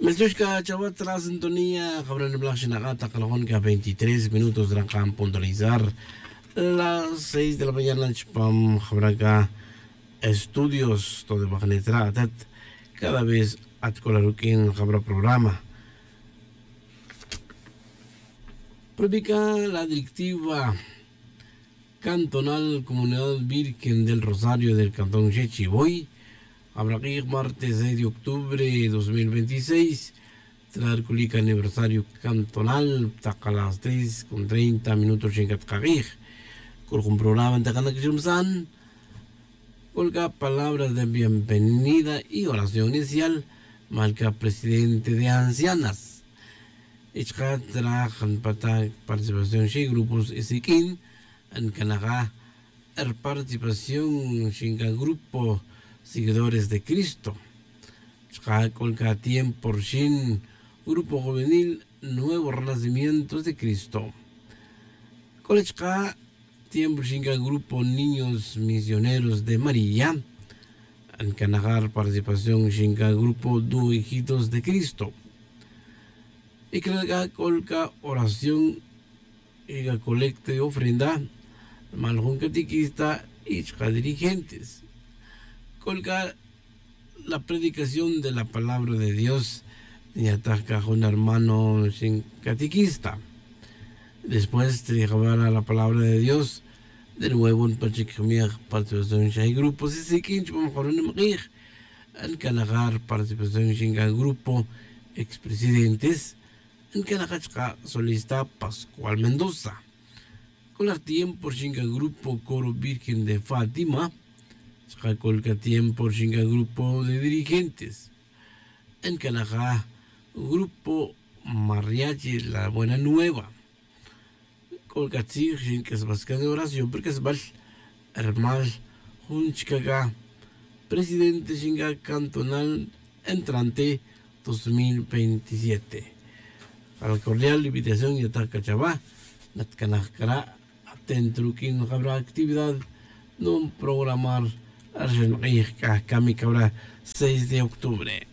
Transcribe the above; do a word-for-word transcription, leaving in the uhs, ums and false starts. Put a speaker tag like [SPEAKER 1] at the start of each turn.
[SPEAKER 1] Melchushka Chawat la sintonía, Jabran Blanc Shinagata, Calonca, veintitrés minutos de la camp, puntualizar las seis de la mañana, Chpam, Jabraga, estudios, todo Bajanetra, cada vez Atkolarukin, Jabra programa. Publica la directiva cantonal Comunidad Virgen del Rosario del Cantón Chechiboy. Habrá que ir martes seis de octubre de dos mil veintiséis, Trarculica aniversario cantonal, taca las tres con treinta minutos en Catcarij, con un programa en Tacana Kishumsan, colga palabras de bienvenida y oración inicial, marca presidente de ancianas. Ichka trajan para participación de grupos Isikin, en Canagá, er participación en grupo seguidores de Cristo. Colca tiempo por Shin, grupo juvenil, nuevos renacimientos de Cristo. Colechka tiempo por grupo niños misioneros de María. En Canagar participación en grupo du hijitos de Cristo. Y colca colca oración y colecta y ofrenda, malhun catequista y dirigentes. Colgar la predicación de la palabra de Dios y ataca a un hermano sin catequista. Después de llevar a la palabra de Dios, de nuevo en Pachicamia participación en grupos y siquinch mejor en Magir, en Canagar participación en grupo expresidentes, en Canagachka solista Pascual Mendoza. Con el tiempo en grupo Coro Virgen de Fátima, Colca tiempo en grupo de dirigentes. En Canajá, grupo Mariachi La Buena Nueva. Colca Tzir, que es bastante de oración, porque es bal hermal Hunchkaga, presidente Shinga Cantonal entrante dos mil veintisiete. Al cordial invitación y ataca Chabá, Nat Canajara, atentruquín, habrá actividad, no programar. Arjun Kami Cabra, seis de octubre.